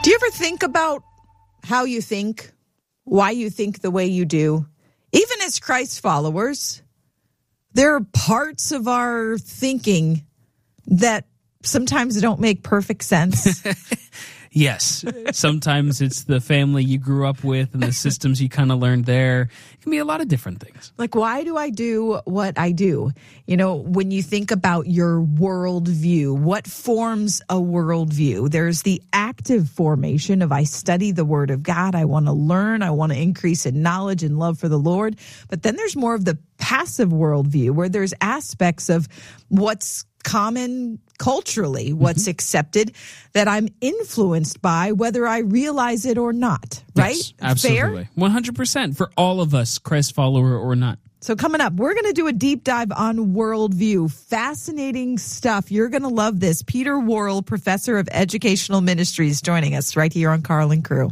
Do you ever think about how you think, why you think the way you do? Even as Christ followers, there are parts of our thinking that sometimes don't make perfect sense. Yes. Sometimes it's the family you grew up with and the systems you kind of learned there. It can be a lot of different things. Like, why do I do what I do? You know, when you think about your worldview, what forms a worldview? There's the active formation of I study the Word of God. I want to learn. I want to increase in knowledge and love for the Lord. But then there's more of the passive worldview where there's aspects of what's common culturally, what's accepted, that I'm influenced by whether I realize it or not, right? Yes, absolutely. Fair? 100% for all of us, Christ follower or not. So coming up, we're going to do a deep dive on worldview. Fascinating stuff. You're going to love this. Peter Worrell, professor of educational ministries, joining us right here on Carl and Crew.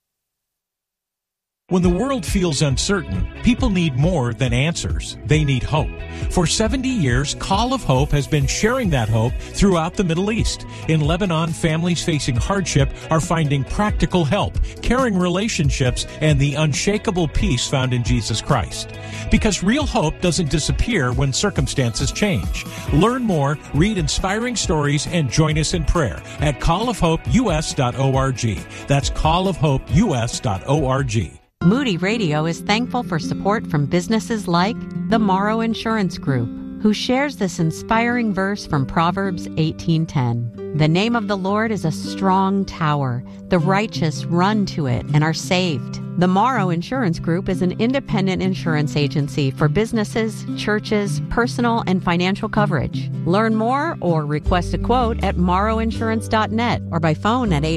When the world feels uncertain, people need more than answers. They need hope. For 70 years, Call of Hope has been sharing that hope throughout the Middle East. In Lebanon, families facing hardship are finding practical help, caring relationships, and the unshakable peace found in Jesus Christ. Because real hope doesn't disappear when circumstances change. Learn more, read inspiring stories, and join us in prayer at callofhopeus.org. That's callofhopeus.org. Moody Radio is thankful for support from businesses like the Morrow Insurance Group, who shares this inspiring verse from Proverbs 18:10. The name of the Lord is a strong tower. The righteous run to it and are saved. The Morrow Insurance Group is an independent insurance agency for businesses, churches, personal and financial coverage. Learn more or request a quote at morrowinsurance.net or by phone at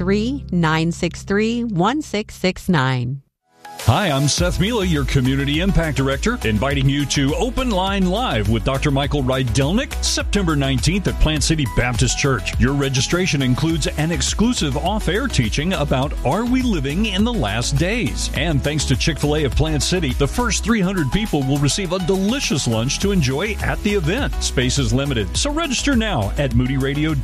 813-963-1669. Hi, I'm Seth Mila, your Community Impact Director, inviting you to Open Line Live with Dr. Michael Rydelnik, September 19th at Plant City Baptist Church. Your registration includes an exclusive off-air teaching about Are We Living in the Last Days? And thanks to Chick-fil-A of Plant City, the first 300 people will receive a delicious lunch to enjoy at the event. Space is limited, so register now at moodyradio.org.